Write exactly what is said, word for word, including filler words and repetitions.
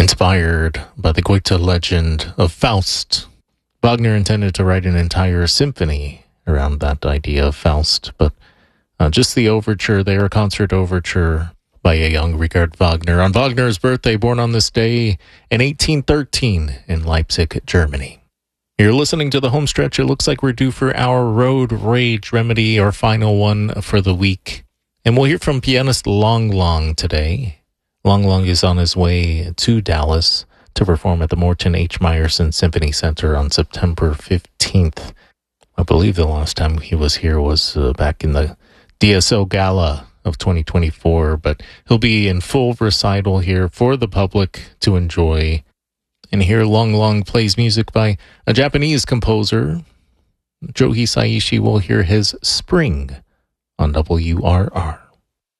Inspired by the Goethe legend of Faust, Wagner intended to write an entire symphony around that idea of Faust, but uh, just the overture there, a concert overture by a young Richard Wagner on Wagner's birthday, born on this day in eighteen thirteen in Leipzig, Germany. You're listening to the home stretch. It looks like we're due for our road rage remedy, our final one for the week. And we'll hear from pianist Long Long today. Long Long is on his way to Dallas to perform at the Morton H. Meyerson Symphony Center on September fifteenth. I believe the last time he was here was uh, back in the D S O Gala of twenty twenty-four, but he'll be in full recital here for the public to enjoy. And here Long Long plays music by a Japanese composer. Joe Hisaishi will hear his Spring on W R R.